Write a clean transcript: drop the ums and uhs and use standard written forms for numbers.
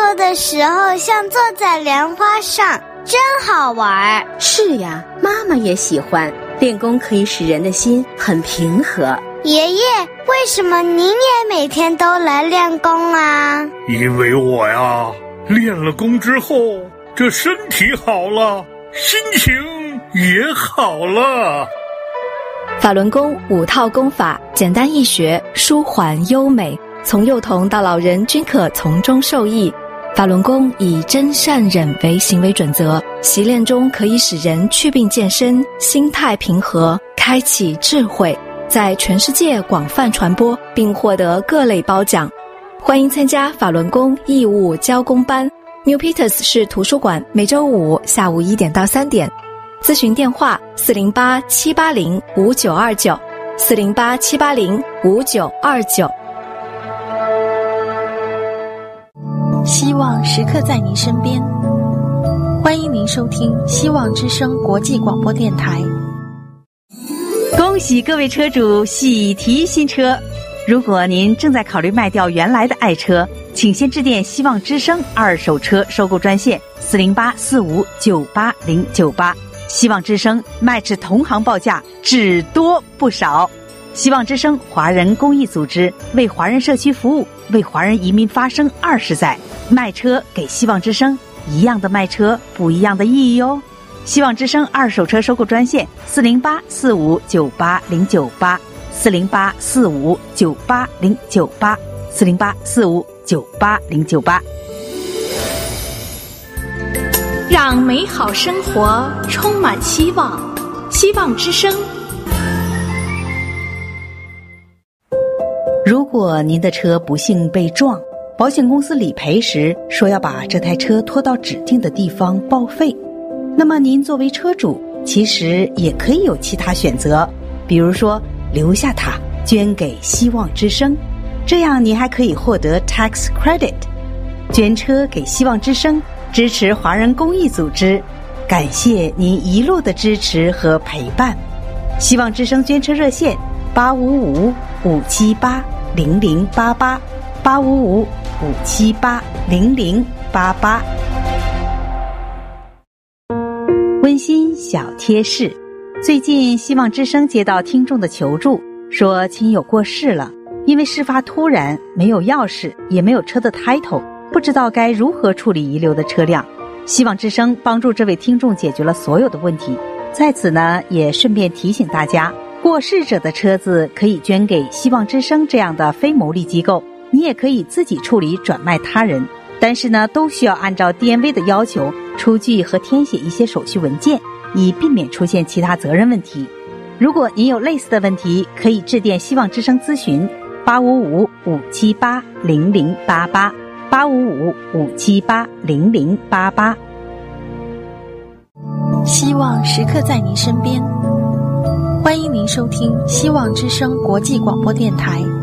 作的时候像坐在莲花上，真好玩。 是呀，妈妈也喜欢。练功可以使人的心很平和。 爷爷，为什么您也每天都来练功啊？ 因为我呀，练了功之后，这身体好了，心情也好了。 法轮功5套功法，简单易学，舒缓优美，从幼童到老人均可从中受益。法轮功以真善忍为行为准则，习练中可以使人祛病健身，心态平和，开启智慧，在全世界广泛传播，并获得各类褒奖。欢迎参加法轮功义务教功班。New Peters 市图书馆，每周5下午1点到3点。咨询电话408-780-5929 408-780-5929。 希望时刻在您身边，欢迎您收听希望之声国际广播电台。 恭喜各位车主喜提新车！如果您正在考虑卖掉原来的爱车，请先致电希望之声二手车收购专线408-4598-098。希望之声卖至同行报价，只多不少。希望之声华人公益组织，为华人社区服务，为华人移民发声20载。卖车给希望之声，一样的卖车，不一样的意义哦。希望之声二手车收购专线408-4598-098 408-4598-098 408-4598-098。 让美好生活充满希望，希望之声。 如果您的车不幸被撞，保险公司理赔时说要把这台车拖到指定的地方报废，那么您作为车主其实也可以有其他选择，比如说留下它捐给希望之声，这样你还可以获得 tax credit。 捐车给希望之声，支持华人公益组织，感谢您一路的支持和陪伴。希望之声捐车热线855-578-0088 855-578-0088。温馨小贴士，最近希望之声接到听众的求助，说亲友过世了，因为事发突然，没有钥匙，也没有车的 title， 不知道该如何处理遗留的车辆。希望之声帮助这位听众解决了所有的问题。在此呢，也顺便提醒大家，过世者的车子可以捐给希望之声这样的非牟利机构，你也可以自己处理转卖他人，但是呢，都需要按照 DMV 的要求出具和填写一些手续文件，以避免出现其他责任问题。如果您有类似的问题，可以致电希望之声咨询855-578-0088 855-578-0088。 希望时刻在您身边，欢迎您收听希望之声国际广播电台。